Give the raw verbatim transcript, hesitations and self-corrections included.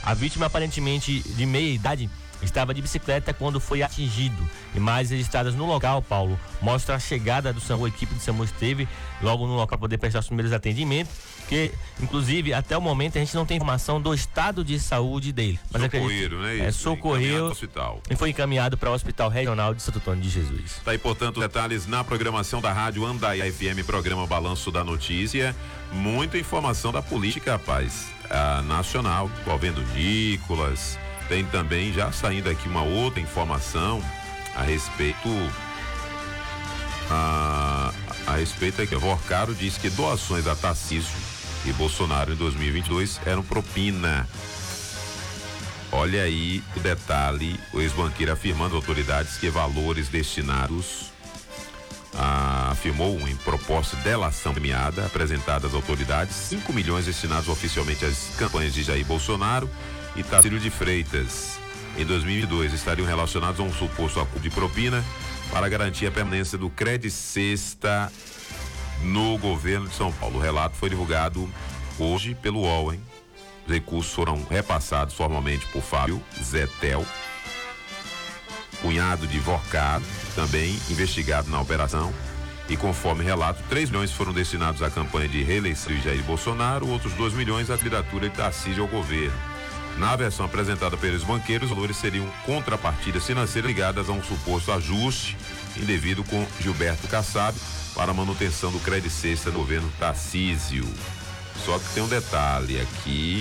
A vítima, aparentemente de meia idade, estava de bicicleta quando foi atingido. Imagens registradas no local, Paulo, mostra a chegada do SAMU. A equipe do SAMU esteve logo no local para poder prestar os primeiros atendimentos, que inclusive até o momento a gente não tem informação do estado de saúde dele. Mas socorreram, né? Isso, é, socorreu hospital. E foi encaminhado para o Hospital Regional de Santo Antônio de Jesus. Tá aí, portanto, detalhes na programação da Rádio Andaiá F M, programa Balanço da Notícia. Muita informação da política, rapaz, a nacional, envolvendo Nicolas. Tem também, já saindo aqui, uma outra informação a respeito a, a respeito aqui. Vorcaro diz que doações a Tarcísio e Bolsonaro em dois mil e vinte e dois eram propina. Olha aí o detalhe, o ex-banqueiro afirmando autoridades que valores destinados a, afirmou em proposta de delação premiada apresentada às autoridades, cinco milhões destinados oficialmente às campanhas de Jair Bolsonaro e Tarcísio de Freitas em dois mil e vinte e dois estariam relacionados a um suposto acordo de propina para garantir a permanência do Cred Sexta no governo de São Paulo. O relato foi divulgado hoje pelo U O L, hein? Os recursos foram repassados formalmente por Fábio Zetel, cunhado de Vorcaro, também investigado na operação. E conforme relato, três milhões foram destinados à campanha de reeleição de Jair Bolsonaro, outros dois milhões à candidatura de Tarcísio ao governo. Na versão apresentada pelos banqueiros, os valores seriam contrapartidas financeiras ligadas a um suposto ajuste indevido com Gilberto Kassab para a manutenção do Cred Sexta no governo Tarcísio. Só que tem um detalhe aqui.